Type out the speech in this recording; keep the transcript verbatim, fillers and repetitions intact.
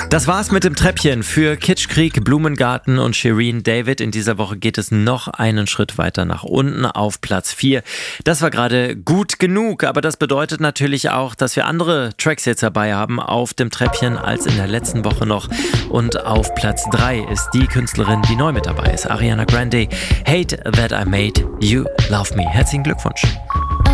Das war's mit dem Treppchen für Kitschkrieg, Blumengarten und Shirin David. In dieser Woche geht es noch einen Schritt weiter nach unten auf Platz vier. Das war gerade gut genug, aber das bedeutet natürlich auch, dass wir andere Tracks jetzt dabei haben auf dem Treppchen als in der letzten Woche noch. Und auf Platz drei ist die Künstlerin, die neu mit dabei ist, Ariana Grande. Hate That I Made You Love Me. Herzlichen Glückwunsch.